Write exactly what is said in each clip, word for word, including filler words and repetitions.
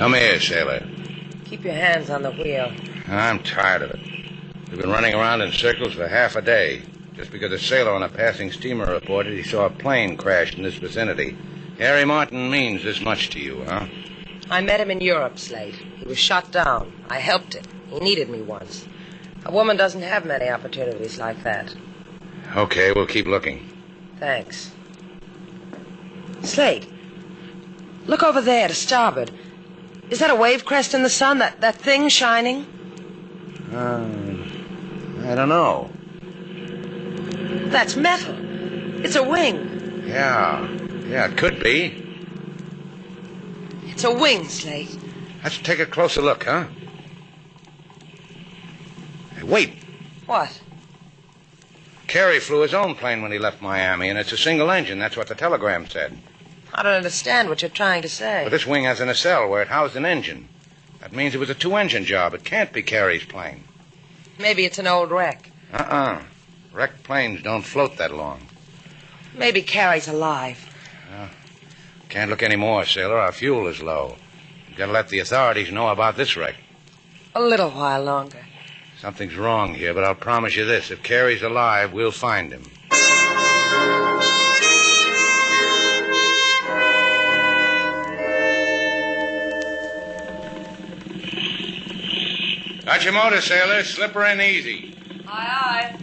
Come here, sailor. Keep your hands on the wheel. I'm tired of it. We've been running around in circles for half a day, just because a sailor on a passing steamer reported he saw a plane crash in this vicinity. Harry Martin means this much to you, huh? I met him in Europe, Slate. He was shot down. I helped him. He needed me once. A woman doesn't have many opportunities like that. Okay, we'll keep looking. Thanks. Slate, look over there to starboard. Is that a wave crest in the sun? That, that thing shining? Uh, I don't know. That's metal. It's a wing. Yeah. Yeah, it could be. It's a wing, Slate. Let's take a closer look, huh? Hey, wait. What? Carey flew his own plane when he left Miami, and it's a single engine. That's what the telegram said. I don't understand what you're trying to say. But this wing has a nacelle where it housed an engine. That means it was a two-engine job. It can't be Carey's plane. Maybe it's an old wreck. Uh-uh. Wrecked planes don't float that long. Maybe Carey's alive. Uh, can't look any more, sailor. Our fuel is low. You've got to let the authorities know about this wreck. A little while longer. Something's wrong here, but I'll promise you this. If Carey's alive, we'll find him. Got your motor, sailor. Slip her in easy. Aye, aye.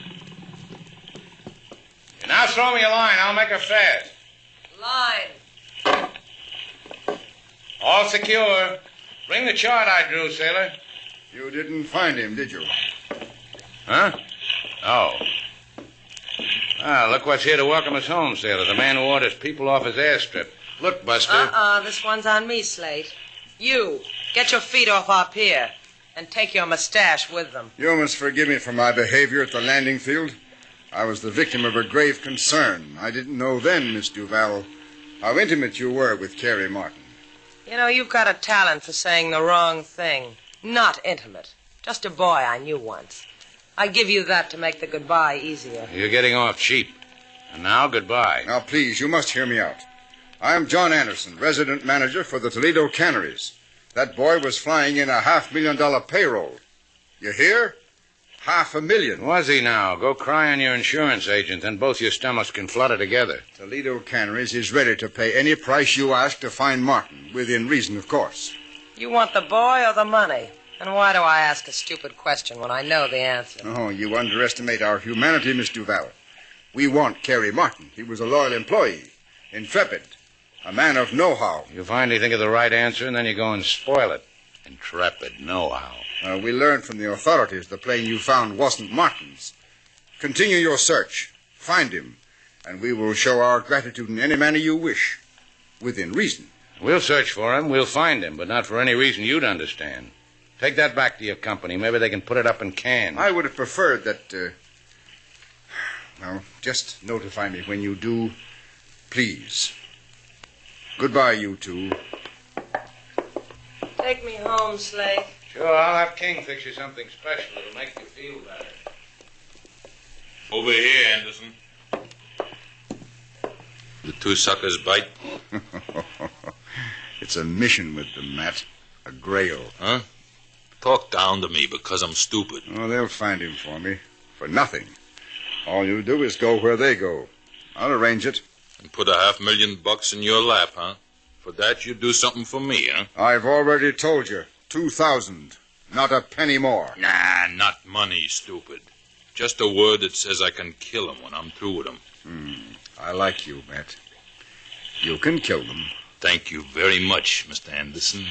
And now throw me a line. I'll make her fast. Line. All secure. Bring the chart I drew, sailor. You didn't find him, did you? Huh? Oh. Ah, look what's here to welcome us home, sailor. The man who orders people off his airstrip. Look, Buster. Uh-uh, this one's on me, Slate. You, get your feet off our pier and take your mustache with them. You must forgive me for my behavior at the landing field. I was the victim of a grave concern. I didn't know then, Miss Duval, how intimate you were with Carey Martin. You know, you've got a talent for saying the wrong thing. Not intimate. Just a boy I knew once. I give you that to make the goodbye easier. You're getting off cheap. And now, goodbye. Now, please, you must hear me out. I'm John Anderson, resident manager for the Toledo Canneries. That boy was flying in a half-million dollar payroll. You hear? Half a million. Was he now? Go cry on your insurance agent, and both your stomachs can flutter together. Toledo Canneries is ready to pay any price you ask to find Martin, within reason, of course. You want the boy or the money? And why do I ask a stupid question when I know the answer? Oh, you underestimate our humanity, Miss Duval. We want Carey Martin. He was a loyal employee, intrepid, a man of know-how. You finally think of the right answer, and then you go and spoil it. Intrepid know-how. Uh, we learned from the authorities the plane you found wasn't Martin's. Continue your search. Find him, and we will show our gratitude in any manner you wish, within reason. We'll search for him, we'll find him, but not for any reason you'd understand. Take that back to your company. Maybe they can put it up in cans. I would have preferred that, uh... Well, just notify me when you do, please. Goodbye, you two. Take me home, Slate. Sure, I'll have King fix you something special. It'll make you feel better. Over here, Anderson. The two suckers bite? It's a mission with them, Matt. A grail. Huh? Talk down to me because I'm stupid. Oh, they'll find him for me. For nothing. All you do is go where they go. I'll arrange it. And put a half million bucks in your lap, huh? For that, you do something for me, huh? I've already told you. Two thousand. Not a penny more. Nah, not money, stupid. Just a word that says I can kill him when I'm through with him. Hmm. I like you, Matt. You can kill them. Thank you very much, Mister Anderson.